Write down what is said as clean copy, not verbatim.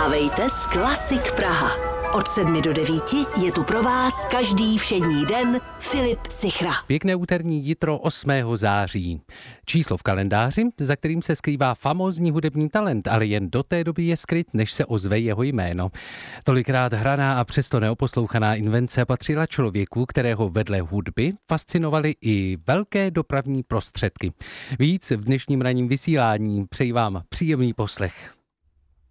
Vstávejte s Klasik Praha. Od 7 do 9 je tu pro vás každý všední den Filip Sichra. Pěkné úterní jitro 8. září. Číslo v kalendáři, za kterým se skrývá famózní hudební talent, ale jen do té doby je skryt, než se ozve jeho jméno. Tolikrát hraná a přesto neoposlouchaná invence patřila člověku, kterého vedle hudby fascinovaly i velké dopravní prostředky. Víc v dnešním ranním vysílání, přeji vám příjemný poslech.